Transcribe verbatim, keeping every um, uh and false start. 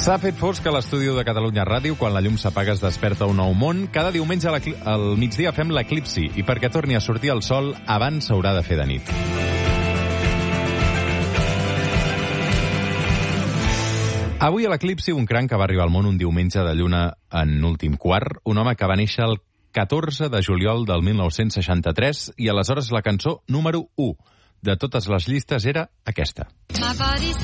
S'ha fet fosc a l'estudi de Catalunya Ràdio. Quan la llum s'apaga es desperta un nou món. Cada diumenge al migdia fem l'eclipsi i perquè torni a sortir el sol abans s'haurà de fer de nit. Avui a l'eclipsi un cranc que va arribar al món un diumenge de lluna en últim quart, un home que va néixer el catorze de juliol del mil nou-cents seixanta-tres i aleshores la cançó número u de totes les llistes era aquesta.